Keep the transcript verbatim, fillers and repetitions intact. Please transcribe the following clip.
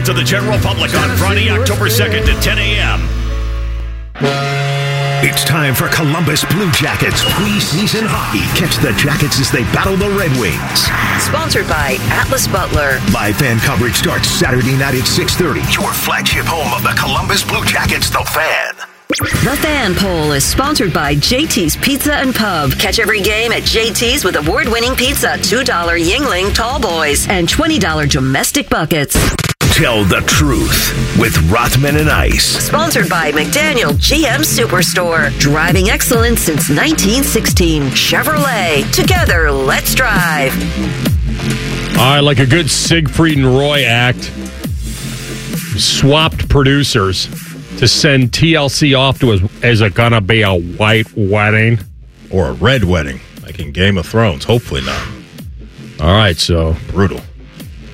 to the general public on Friday, October second at ten a.m. It's time for Columbus Blue Jackets preseason hockey. Catch the Jackets as they battle the Red Wings. Sponsored by Atlas Butler. Live fan coverage starts Saturday night at six thirty. Your flagship home of the Columbus Blue Jackets, The Fan. The Fan Poll is sponsored by J T's Pizza and Pub. Catch every game at J T's with award-winning pizza, two dollar Yingling Tall Boys, and twenty dollar domestic buckets. Tell the truth with Rothman and Ice. Sponsored by McDaniel G M Superstore. Driving excellence since nineteen sixteen. Chevrolet. Together, let's drive. All right, like a good Siegfried and Roy act, swapped producers to send T L C off to us. Is it going to be a white wedding? Or a red wedding, like in Game of Thrones. Hopefully not. All right, so brutal.